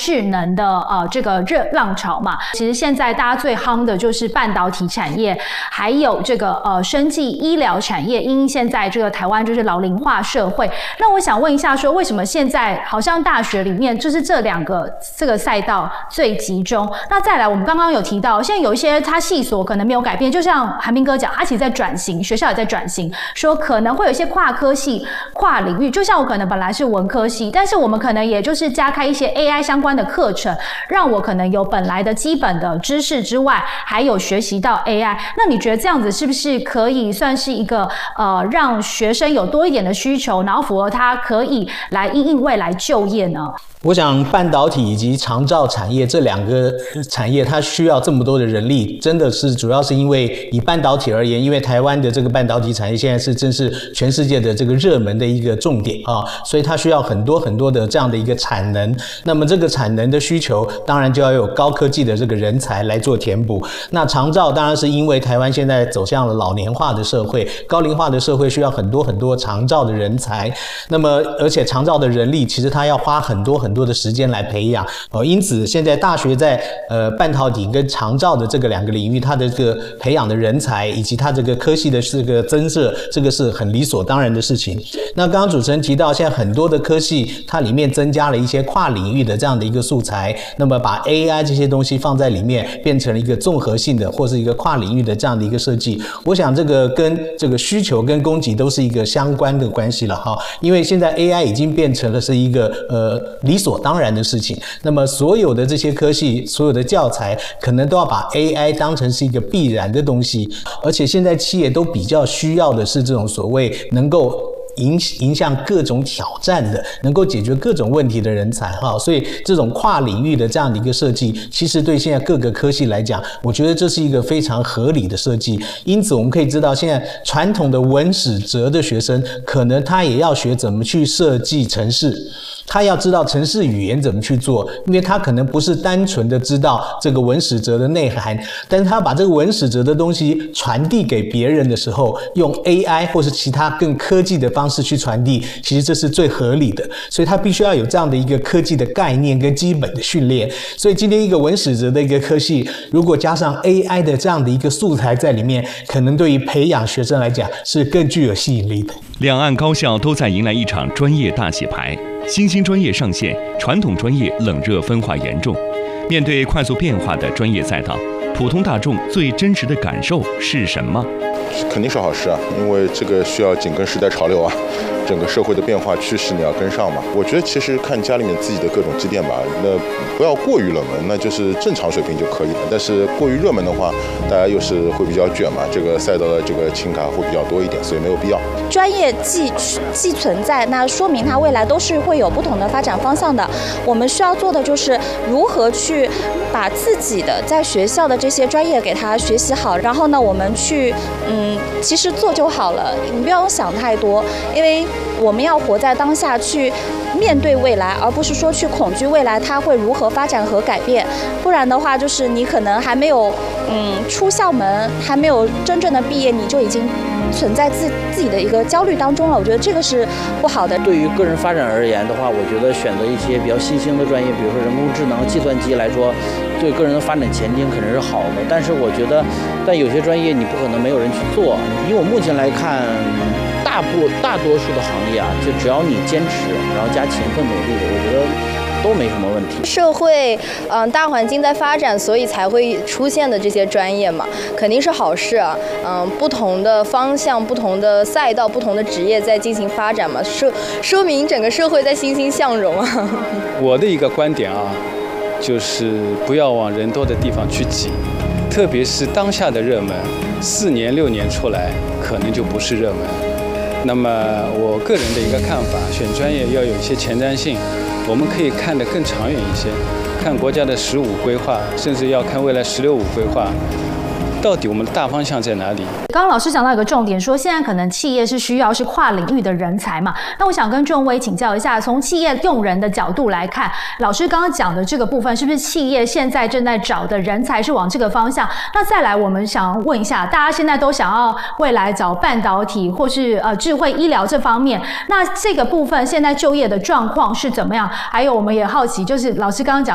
智能的这个热浪潮嘛。其实现在大家最夯的就是半导体产业，还有这个生技医疗产业，因现在这个台湾就是老龄化社会。那我想问一下说，为什么现在好像大学里面就是这两个这个赛道最集中？那再来，我们刚刚有提到，现在有一些它系所可能没有改变，就像韩冰哥讲，他其实在转型，学校也在转型，说可能会有一些跨科系、跨领域。就像我可能本来是文科系，但是我们可能也就是加开一些 AI 相关的课程，让我可能有本来的基本的知识之外，还有学习到 AI。那你觉得这样子是不是可以算是一个让学生有多一点的需求，然后符合他可以来因应未来就业呢？ 我想半导体以及长照产业这两个产业，它需要这么多的人力，真的是主要是因为以半导体而言，因为台湾的这个半导体产业现在正是全世界的这个热门的一个重点啊，所以它需要很多很多的这样的一个产能。那么这个产能的需求，当然就要有高科技的这个人才来做填补。那长照当然是因为台湾现在走向了老年化的社会，高龄化的社会需要很多很多长照的人才。那么而且长照的人力其实它要花很多的时间来培养，因此现在大学在半导体跟长照的这个两个领域，它的这个培养的人才以及它这个科系的这个增设，这个是很理所当然的事情。那刚刚主持人提到，现在很多的科系它里面增加了一些跨领域的这样的一个素材，那么把 AI 这些东西放在里面，变成了一个综合性的或是一个跨领域的这样的一个设计。我想这个跟这个需求跟供给都是一个相关的关系了哈，因为现在 AI 已经变成了是一个理所当然的事情。那么所有的这些科系，所有的教材可能都要把 AI 当成是一个必然的东西，而且现在企业都比较需要的是这种所谓能够迎向各种挑战的，能够解决各种问题的人才哈，所以这种跨领域的这样的一个设计，其实对现在各个科系来讲，我觉得这是一个非常合理的设计。因此我们可以知道，现在传统的文史哲的学生，可能他也要学怎么去设计程式，他要知道程式语言怎么去做，因为他可能不是单纯的知道这个文史哲的内涵，但是他把这个文史哲的东西传递给别人的时候，用 AI 或是其他更科技的方式去传递，其实这是最合理的。所以他必须要有这样的一个科技的概念跟基本的训练。所以今天一个文史哲的一个科系，如果加上 AI 的这样的一个素材在里面，可能对于培养学生来讲是更具有吸引力的。 两岸高校都在迎来一场专业大洗牌，新兴专业上线，传统专业冷热分化严重。面对快速变化的专业赛道，普通大众最真实的感受是什么？ 肯定是好事啊，因为这个需要紧跟时代潮流啊，整个社会的变化趋势你要跟上嘛。我觉得其实看家里面自己的各种积淀吧，那不要过于冷门，那就是正常水平就可以了。但是过于热门的话，大家又是会比较卷嘛，这个赛道的这个情感会比较多一点，所以没有必要。 专业既存在，那说明它未来都是会有不同的发展方向的。我们需要做的就是如何去把自己的在学校的这些专业给它学习好，然后呢，我们去其实做就好了，你不要想太多，因为我们要活在当下，去面对未来，而不是说去恐惧未来它会如何发展和改变。不然的话，就是你可能还没有出校门，还没有真正的毕业，你就已经存在自己的一个焦虑当中了。我觉得这个是不好的。 对于个人发展而言的话，我觉得选择一些比较新兴的专业，比如说人工智能、计算机来说，对个人的发展前景肯定是好的。但是我觉得，但有些专业你不可能没有人去做。以我目前来看，大多数的行业啊，就只要你坚持，然后加勤奋努力，我觉得都没什么问题。 社会大环境在发展，所以才会出现的这些专业嘛，肯定是好事。不同的方向、不同的赛道、不同的职业在进行发展嘛，说明整个社会在欣欣向荣啊。 我的一个观点啊，就是不要往人多的地方去挤，特别是当下的热门，4年6年出来可能就不是热门。那么我个人的一个看法，选专业要有一些前瞻性，我们可以看得更长远一些，看国家的15规划，甚至要看未来16-5规划。到底我们的大方向在哪里？ 刚刚老师讲到一个重点，说现在可能企业是需要是跨领域的人才嘛。那我想跟仲威请教一下，从企业用人的角度来看，老师刚刚讲的这个部分，是不是企业现在正在找的人才是往这个方向？那再来，我们想问一下，大家现在都想要未来找半导体或是智慧医疗这方面，那这个部分现在就业的状况是怎么样？还有我们也好奇，就是老师刚刚讲